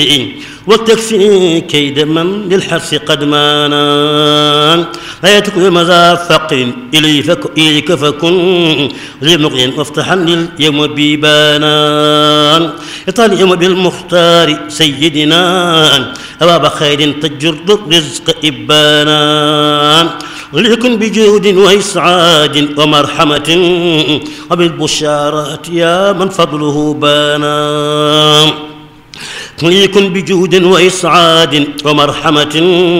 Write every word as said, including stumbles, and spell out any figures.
وتكفي كيد من للحرص قد مانا لا يتكن مذا فقر إلي فك إليك فكن لمغن وافتحا لليوم بيبانا يطال اليوم بالمختار سيدنا أباب خير تجر الرزق إبانا وليكن بجود وإسعاد ومرحمة وبالبشارات يا من فضله بانا ليكن بجود وإسعاد ومرحمة